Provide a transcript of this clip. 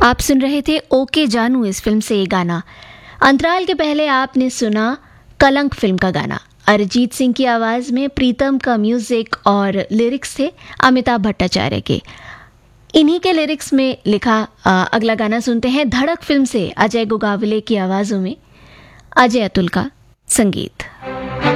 आप सुन रहे थे ओके जानू इस फिल्म से ये गाना। अंतराल के पहले आपने सुना कलंक फिल्म का गाना। अरिजीत सिंह की आवाज़ में प्रीतम का म्यूजिक और लिरिक्स थे अमिताभ भट्टाचार्य के। इन्हीं के लिरिक्स में लिखा अगला गाना सुनते हैं धड़क फिल्म से अजय गोगावले की आवाज़ों में, अजय अतुल का संगीत।